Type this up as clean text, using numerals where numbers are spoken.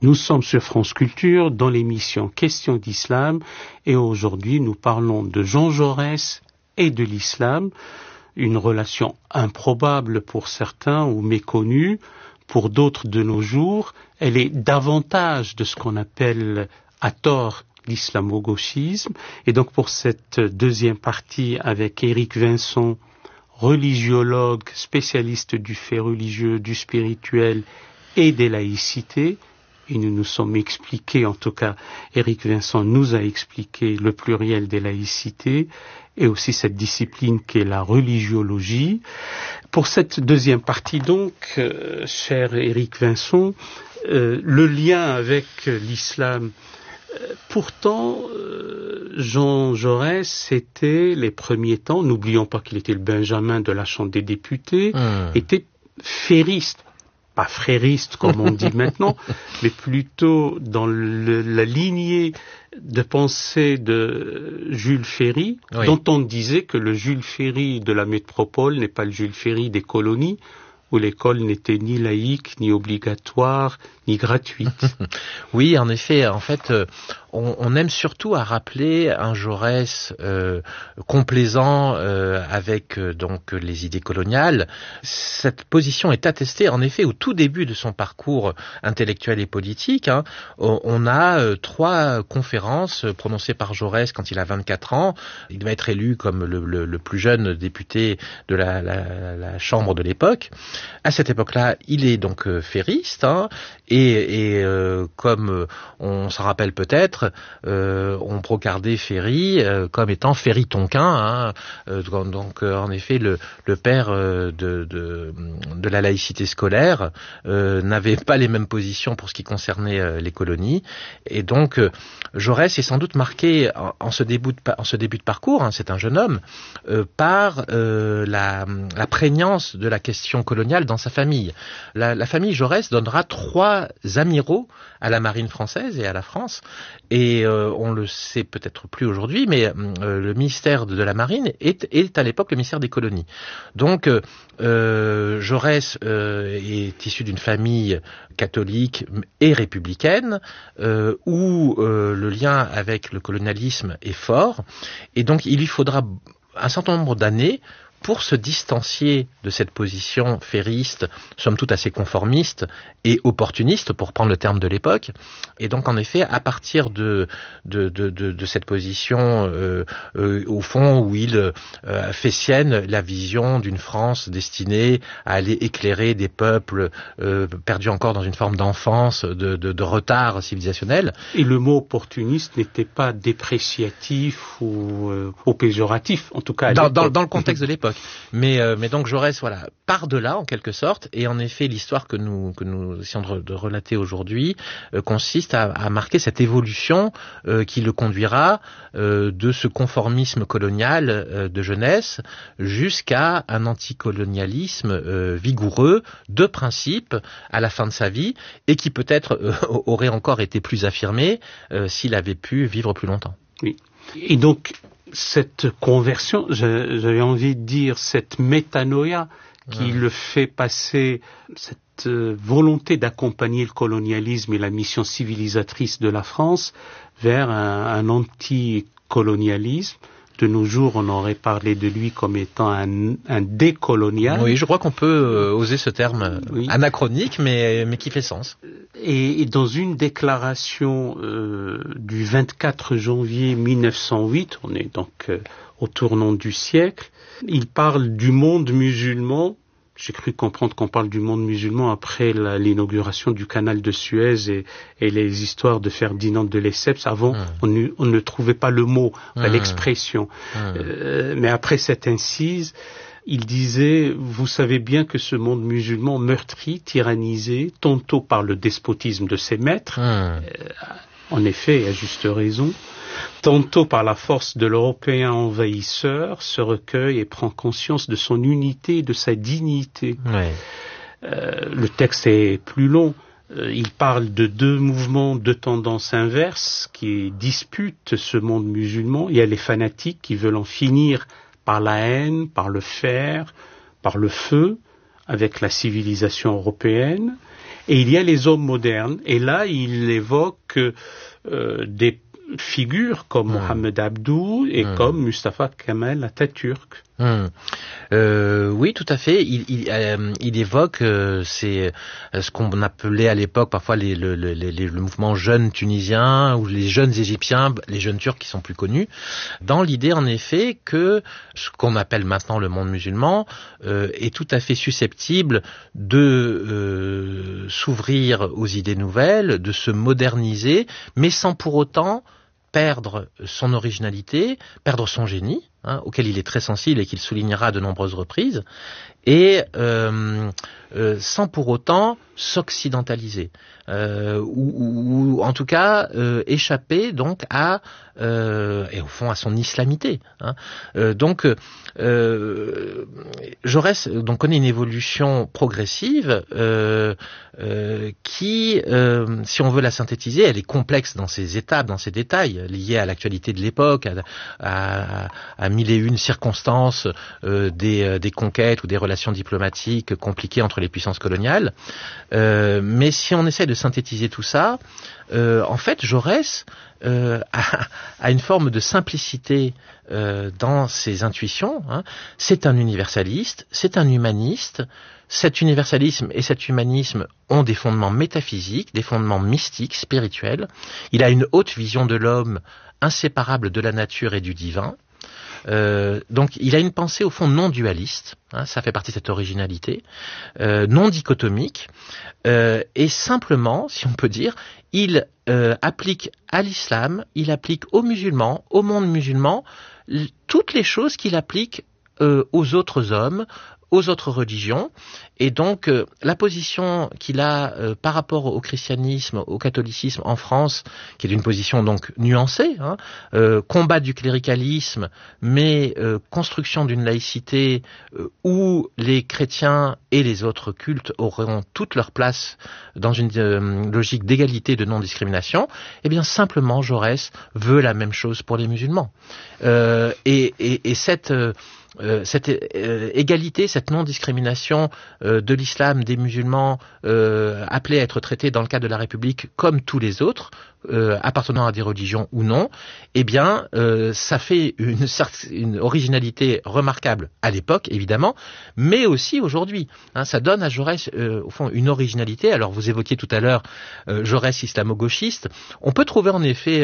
Nous sommes sur France Culture dans l'émission Questions d'Islam et aujourd'hui nous parlons de Jean Jaurès et de l'islam, une relation improbable pour certains ou méconnue, pour d'autres de nos jours. Elle est davantage de ce qu'on appelle à tort l'islamo-gauchisme. Et donc pour cette deuxième partie avec Éric Vincent, religiologue, spécialiste du fait religieux, du spirituel et des laïcités, et nous nous sommes expliqués, en tout cas Éric Vincent nous a expliqué le pluriel des laïcités et aussi cette discipline qu'est la religiologie. Pour cette deuxième partie donc, cher Éric Vincent, le lien avec l'islam, pourtant Jean Jaurès c'était les premiers temps, n'oublions pas qu'il était le Benjamin de la Chambre des députés, était ferriste. Pas frériste comme on dit maintenant, mais plutôt dans la lignée de pensée de Jules Ferry, oui, dont on disait que le Jules Ferry de la métropole n'est pas le Jules Ferry des colonies, où l'école n'était ni laïque, ni obligatoire, ni gratuite. Oui, en effet, on aime surtout à rappeler un Jaurès complaisant avec donc les idées coloniales. Cette position est attestée en effet au tout début de son parcours intellectuel et politique. On a 3 conférences prononcées par Jaurès quand il a 24 ans. Il doit être élu comme le plus jeune député de la Chambre de l'époque. À cette époque-là, il est donc ferriste, et comme on s'en rappelle peut-être, on brocardait Ferry comme étant Ferry Tonquin, donc en effet le père de la laïcité scolaire n'avait pas les mêmes positions pour ce qui concernait les colonies, et donc Jaurès est sans doute marqué en ce début de parcours, c'est un jeune homme, par la prégnance de la question coloniale dans sa famille. La famille Jaurès donnera 3 amiraux à la marine française et à la France, et on le sait peut-être plus aujourd'hui, mais le ministère de la marine est à l'époque le ministère des colonies. Donc Jaurès est issu d'une famille catholique et républicaine, où le lien avec le colonialisme est fort, et donc il lui faudra un certain nombre d'années pour se distancier de cette position ferriste, somme toute assez conformiste et opportuniste, pour prendre le terme de l'époque. Et donc, en effet, à partir de cette position, au fond, où il fait sienne la vision d'une France destinée à aller éclairer des peuples perdus encore dans une forme d'enfance, de retard civilisationnel. Et le mot opportuniste n'était pas dépréciatif ou péjoratif, en tout cas dans le contexte de l'époque. Mais donc Jaurès, part de là en quelque sorte, et en effet l'histoire que nous essayons de relater aujourd'hui consiste à marquer cette évolution qui le conduira de ce conformisme colonial de jeunesse jusqu'à un anticolonialisme vigoureux de principe à la fin de sa vie, et qui peut-être aurait encore été plus affirmé s'il avait pu vivre plus longtemps. Oui. Et donc cette conversion, j'avais envie de dire cette métanoïa qui le fait passer, cette volonté d'accompagner le colonialisme et la mission civilisatrice de la France vers un anticolonialisme. De nos jours, on aurait parlé de lui comme étant un décolonial. Oui, je crois qu'on peut oser ce terme anachronique, mais qui fait sens. Et dans une déclaration du 24 janvier 1908, on est donc au tournant du siècle, il parle du monde musulman. J'ai cru comprendre qu'on parle du monde musulman après l'inauguration du canal de Suez et les histoires de Ferdinand de Lesseps. Avant, on ne trouvait pas le mot, l'expression. Mais après cette incise, il disait, vous savez bien que ce monde musulman meurtri, tyrannisé, tantôt par le despotisme de ses maîtres, en effet, à juste raison, tantôt par la force de l'Européen envahisseur, se recueille et prend conscience de son unité et de sa dignité. Le texte est plus long. Il parle de 2 mouvements de tendance inverse qui disputent ce monde musulman. Il y a les fanatiques qui veulent en finir par la haine, par le fer, par le feu, avec la civilisation européenne. Et il y a les hommes modernes. Et là, il évoque des figures comme Mohamed Abdou et comme Mustafa Kemal Atatürk. Oui, tout à fait. Il évoque ce qu'on appelait à l'époque parfois le mouvement jeune tunisien ou les jeunes égyptiens, les jeunes turcs qui sont plus connus, dans l'idée en effet que ce qu'on appelle maintenant le monde musulman est tout à fait susceptible de s'ouvrir aux idées nouvelles, de se moderniser, mais sans pour autant perdre son originalité, perdre son génie, auquel il est très sensible et qu'il soulignera à de nombreuses reprises, et sans pour autant s'occidentaliser, ou en tout cas échapper donc à et au fond à son islamité. Donc Jaurès donc connaît une évolution progressive qui, si on veut la synthétiser, elle est complexe dans ses étapes, dans ses détails, liés à l'actualité de l'époque, à mille et une circonstances des conquêtes ou des relations diplomatiques compliquées entre les puissances coloniales. Mais si on essaie de synthétiser tout ça, en fait, Jaurès a une forme de simplicité dans ses intuitions. C'est un universaliste, c'est un humaniste. Cet universalisme et cet humanisme ont des fondements métaphysiques, des fondements mystiques, spirituels. Il a une haute vision de l'homme inséparable de la nature et du divin. Donc il a une pensée au fond non dualiste, ça fait partie de cette originalité, non dichotomique, et simplement, si on peut dire, il applique à l'islam, il applique aux musulmans, au monde musulman, toutes les choses qu'il applique aux autres hommes, aux autres religions, et donc la position qu'il a par rapport au christianisme, au catholicisme en France, qui est une position donc nuancée, combat du cléricalisme, mais construction d'une laïcité où les chrétiens et les autres cultes auront toute leur place dans une logique d'égalité, de non-discrimination, eh bien simplement Jaurès veut la même chose pour les musulmans. Et cette égalité, cette non-discrimination de l'islam, des musulmans appelés à être traités dans le cadre de la République comme tous les autres, appartenant à des religions ou non, eh bien ça fait une originalité remarquable à l'époque, évidemment, mais aussi aujourd'hui. Ça donne à Jaurès, au fond, une originalité. Alors vous évoquiez tout à l'heure Jaurès islamo-gauchiste. On peut trouver en effet